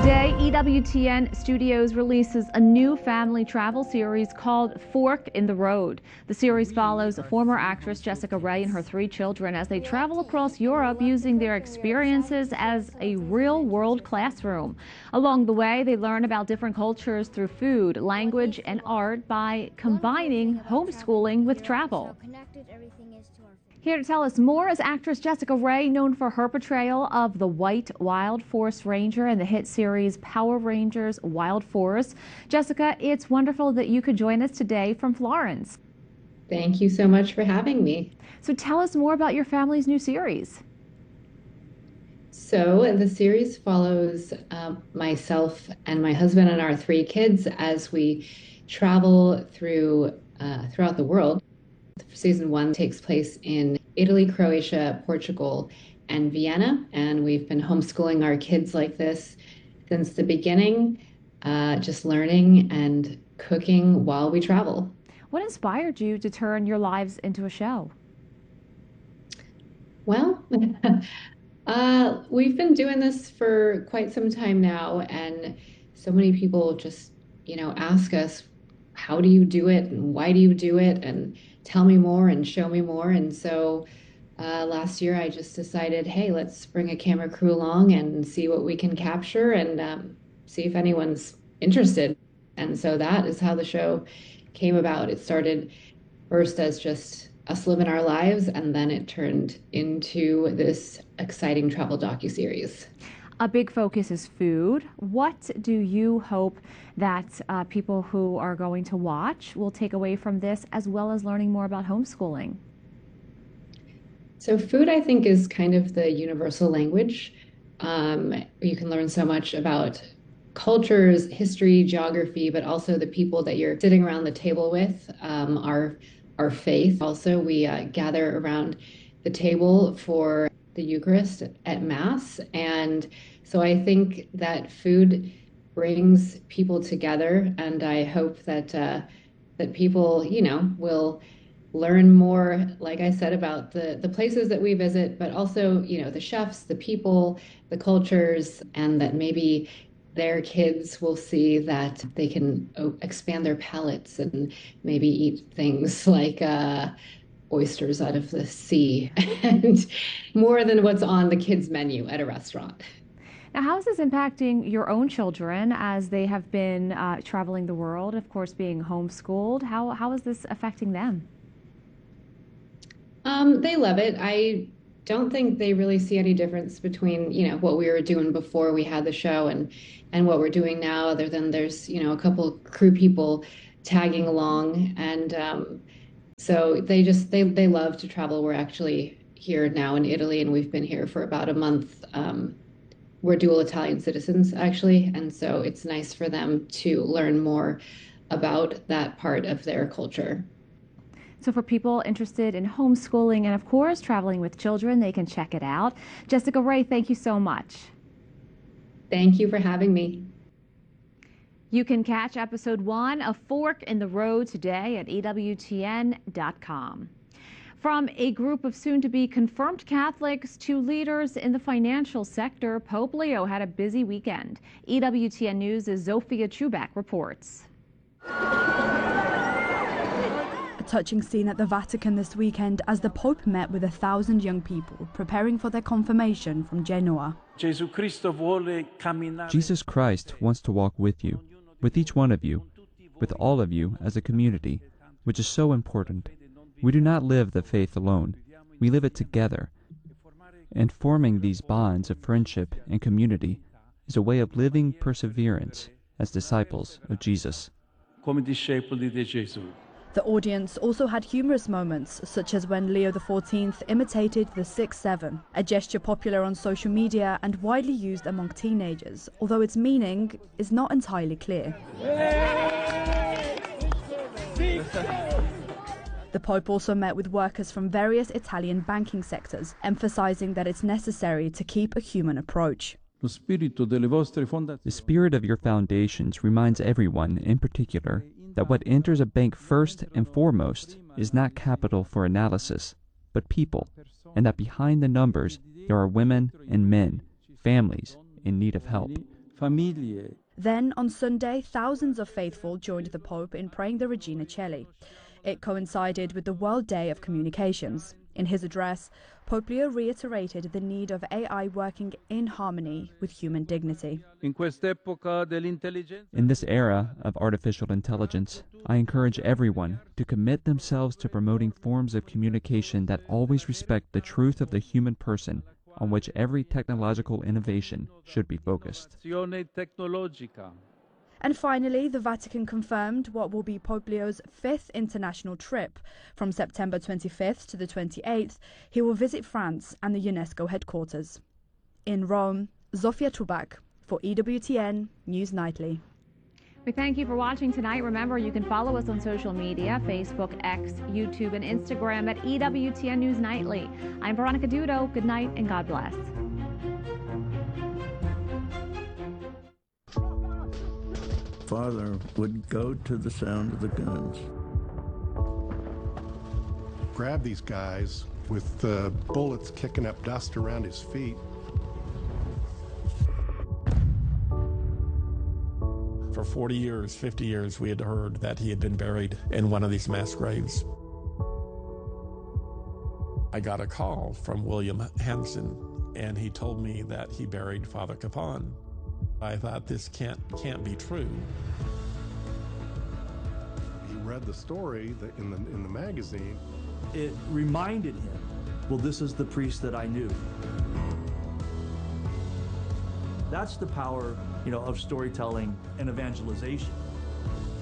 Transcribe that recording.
Today, EWTN Studios releases a new family travel series called Fork in the Road. The series follows former actress Jessica Rae and her 3 children as they travel across Europe using their experiences as a real-world classroom. Along the way, they learn about different cultures through food, language, and art by combining homeschooling with travel. Here to tell us more is actress Jessica Rae, known for her portrayal of the White Wild Forest Ranger in the hit series Power Rangers Wild Forest. Jessica, it's wonderful that you could join us today from Florence. Thank you so much for having me. So tell us more about your family's new series. So the series follows myself and my husband and our 3 kids as we travel throughout the world. Season 1 takes place in Italy, Croatia, Portugal, and Vienna, and we've been homeschooling our kids like this since the beginning, just learning and cooking while we travel. What inspired you to turn your lives into a show? Well, we've been doing this for quite some time now, and so many people just, ask us, how do you do it and why do you do it, and tell me more and show me more. And so last year I just decided, hey, let's bring a camera crew along and see what we can capture and see if anyone's interested. And so that is how the show came about. It started first as just us living our lives, and then it turned into this exciting travel docuseries. A big focus is food. What do you hope that people who are going to watch will take away from this, as well as learning more about homeschooling? So food, I think, is kind of the universal language. You can learn so much about cultures, history, geography, but also the people that you're sitting around the table with, our faith. Also, we gather around the table for the Eucharist at Mass. And so I think that food brings people together, and I hope that that people, will learn more, like I said, about the places that we visit, but also, the chefs, the people, the cultures, and that maybe their kids will see that they can expand their palates and maybe eat things like oysters out of the sea and more than what's on the kids' menu at a restaurant. Now, how is this impacting your own children as they have been traveling the world, of course, being homeschooled? How is this affecting them? They love it. I don't think they really see any difference between, what we were doing before we had the show and what we're doing now, other than there's, a couple crew people tagging along. And so they love to travel. We're actually here now in Italy, and we've been here for about a month. We're dual Italian citizens, actually, and so it's nice for them to learn more about that part of their culture. So for people interested in homeschooling and, of course, traveling with children, they can check it out. Jessica Rae, thank you so much. Thank you for having me. You can catch episode 1 of Fork in the Road today at EWTN.com. From a group of soon-to-be confirmed Catholics to leaders in the financial sector, Pope Leo had a busy weekend. EWTN News' Zofia Chubak reports. A touching scene at the Vatican this weekend as the Pope met with 1,000 young people preparing for their confirmation from Genoa. Jesus Christ wants to walk with you, with each one of you, with all of you as a community, which is so important. We do not live the faith alone. We live it together. And forming these bonds of friendship and community is a way of living perseverance as disciples of Jesus. The audience also had humorous moments, such as when Leo XIV imitated the 6-7, a gesture popular on social media and widely used among teenagers, although its meaning is not entirely clear. The Pope also met with workers from various Italian banking sectors, emphasizing that it's necessary to keep a human approach. The spirit of your foundations reminds everyone, in particular, that what enters a bank first and foremost is not capital for analysis, but people, and that behind the numbers there are women and men, families in need of help. famiglie. Then, on Sunday, thousands of faithful joined the Pope in praying the Regina Coeli. It coincided with the World Day of Communications. In his address, Pope Leo reiterated the need of AI working in harmony with human dignity. In this era of artificial intelligence, I encourage everyone to commit themselves to promoting forms of communication that always respect the truth of the human person, on which every technological innovation should be focused. And finally, the Vatican confirmed what will be Pope Leo's 5th international trip. From September 25th to the 28th, he will visit France and the UNESCO headquarters. In Rome, Zofia Tubak for EWTN News Nightly. We thank you for watching tonight. Remember, you can follow us on social media, Facebook, X, YouTube, and Instagram at EWTN News Nightly. I'm Veronica Dudo. Good night and God bless. Father would go to the sound of the guns. Grab these guys with the bullets kicking up dust around his feet. For 40 years, 50 years, we had heard that he had been buried in one of these mass graves. I got a call from William Hansen, and he told me that he buried Father Capon. I thought this can't be true. He read the story in the magazine. It reminded him, well, this is the priest that I knew. That's the power, of storytelling and evangelization.